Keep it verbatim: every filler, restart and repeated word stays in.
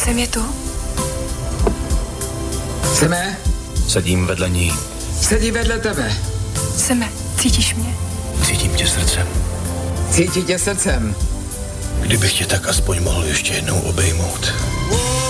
Jsem je tu? Seme? Sedím vedle ní. Sedí vedle tebe. Seme, cítíš mě? Cítím tě srdcem. Cítí tě srdcem. Kdybych tě tak aspoň mohl ještě jednou obejmout.